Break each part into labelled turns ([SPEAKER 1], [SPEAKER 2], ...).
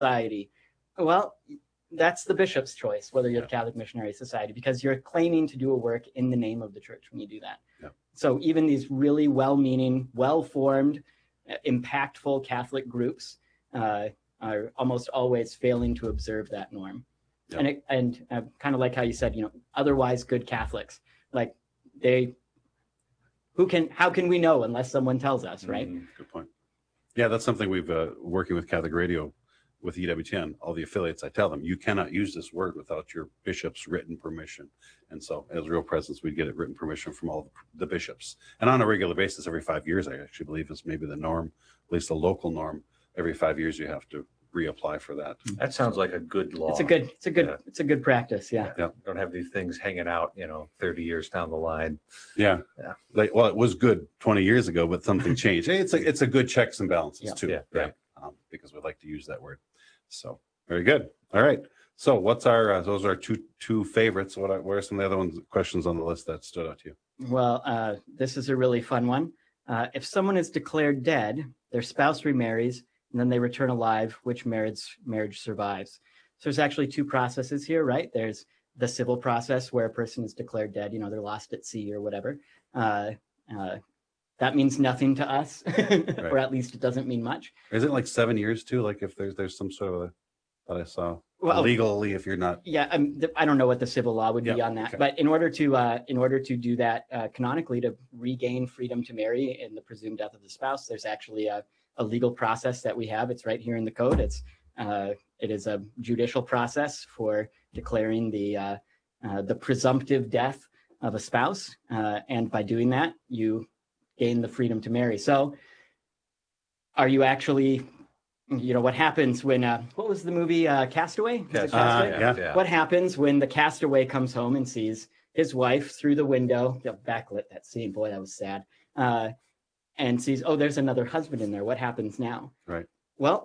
[SPEAKER 1] Society. Well, that's the bishop's choice, whether you're the Catholic Missionary Society, because you're claiming to do a work in the name of the church when you do that.
[SPEAKER 2] Yeah.
[SPEAKER 1] So even these really well-meaning, well-formed, impactful Catholic groups are almost always failing to observe that norm. Yeah. And kind of like how you said, otherwise good Catholics, like how can we know unless someone tells us, right?
[SPEAKER 2] Good point. Yeah, that's something we've working with Catholic Radio with EWTN, all the affiliates, I tell them, you cannot use this word without your bishop's written permission. And so as Real Presence, we'd get it written permission from all the bishops. And on a regular basis, every 5 years, I actually believe is maybe the norm, at least the local norm. Every 5 years, you have to reapply for that.
[SPEAKER 3] That sounds like a good law.
[SPEAKER 1] It's a good practice. Yeah.
[SPEAKER 3] Don't have these things hanging out, 30 years down the line.
[SPEAKER 2] Yeah. It was good 20 years ago, but something changed. Hey, it's a good checks and balances too. Right. Because we like to use that word. So very good. All right. So what's our those are two favorites. What are some of the other questions on the list that stood out to you?
[SPEAKER 1] Well, this is a really fun one. If someone is declared dead, their spouse remarries, and then they return alive, which marriage survives. So there's actually two processes here, right? There's the civil process where a person is declared dead, they're lost at sea or whatever. That means nothing to us, right. Or at least it doesn't mean much.
[SPEAKER 2] Is it like 7 years too? Like if there's some sort of that I saw legally, if you're not.
[SPEAKER 1] Yeah, I don't know what the civil law would be on that, okay. But in order to do that canonically, to regain freedom to marry in the presumed death of the spouse, there's actually a legal process that we have. It's right here in the code. It is a judicial process for declaring the presumptive death of a spouse, and by doing that, you gain the freedom to marry. So are you actually, what happens when, what was the movie, Castaway? Castaway?
[SPEAKER 2] Yeah.
[SPEAKER 1] What happens when the castaway comes home and sees his wife through the window, backlit that scene, boy, that was sad, and sees, there's another husband in there. What happens now?
[SPEAKER 2] Right.
[SPEAKER 1] Well,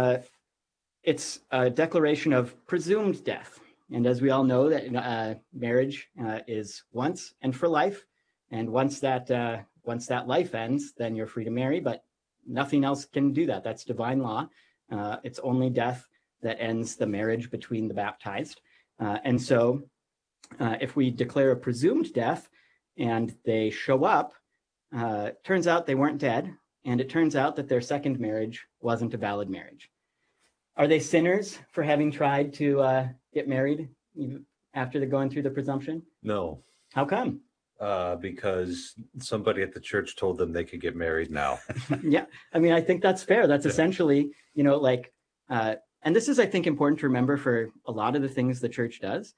[SPEAKER 1] it's a declaration of presumed death. And as we all know, that marriage is once and for life. And once that life ends, then you're free to marry, but nothing else can do that. That's divine law. It's only death that ends the marriage between the baptized. And so if we declare a presumed death and they show up, turns out they weren't dead, and it turns out that their second marriage wasn't a valid marriage. Are they sinners for having tried to get married after they're going through the presumption?
[SPEAKER 3] No.
[SPEAKER 1] How come?
[SPEAKER 3] Because somebody at the church told them they could get married now.
[SPEAKER 1] Yeah, I think that's fair. That's essentially, and this is, I think, important to remember for a lot of the things the church does.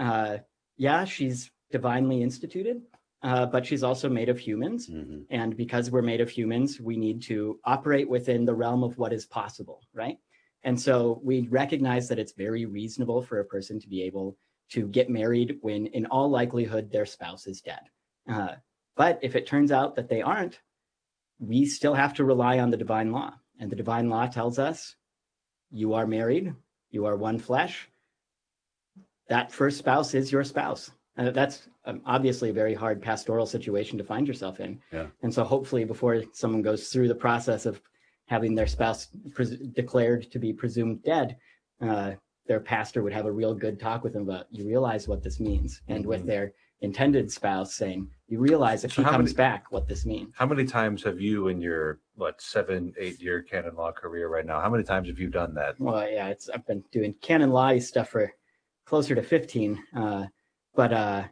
[SPEAKER 1] She's divinely instituted, but she's also made of humans. Mm-hmm. And because we're made of humans, we need to operate within the realm of what is possible, right? And so we recognize that it's very reasonable for a person to be able to get married when, in all likelihood, their spouse is dead. But if it turns out that they aren't, we still have to rely on the divine law. And the divine law tells us, you are married, you are one flesh. That first spouse is your spouse. That's obviously a very hard pastoral situation to find yourself in.
[SPEAKER 2] Yeah.
[SPEAKER 1] And so hopefully before someone goes through the process of having their spouse declared to be presumed dead, their pastor would have a real good talk with them about, you realize what this means. And with their intended spouse saying, you realize if he comes back, what this means.
[SPEAKER 3] How many times have you in your, 7-8 year canon law career right now, how many times have you done that?
[SPEAKER 1] Well, yeah, I've been doing canon law stuff for closer to 15, but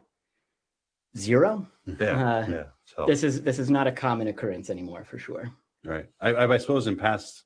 [SPEAKER 1] 0.
[SPEAKER 3] Yeah.
[SPEAKER 1] So this is not a common occurrence anymore, for sure.
[SPEAKER 2] Right. I suppose in past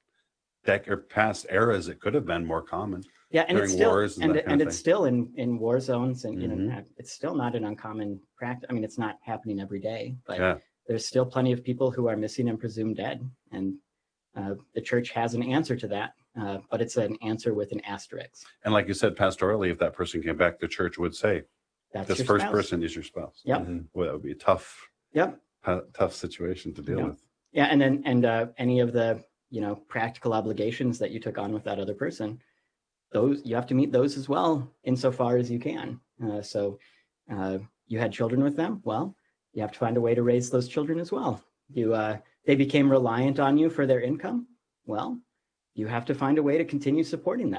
[SPEAKER 2] eras, it could have been more common.
[SPEAKER 1] Yeah, and it's still
[SPEAKER 2] wars and
[SPEAKER 1] it's still in war zones, and it's still not an uncommon practice. I mean, it's not happening every day, but there's still plenty of people who are missing and presumed dead, and the church has an answer to that, but it's an answer with an asterisk.
[SPEAKER 2] And like you said, pastorally, if that person came back, the church would say, "This first person is your spouse."
[SPEAKER 1] Yep.
[SPEAKER 2] Well, that would be a tough situation to deal with.
[SPEAKER 1] Yeah, and then any of the practical obligations that you took on with that other person, those you have to meet those as well insofar as you can. So you had children with them, well, you have to find a way to raise those children as well. They became reliant on you for their income, well, you have to find a way to continue supporting them.